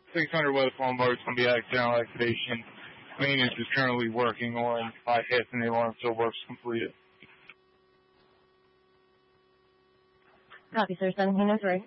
600 West Lombard is going to be accidental activation. Maintenance is currently working on bypassing the alarm until work's completed. Copy, sir. 1703.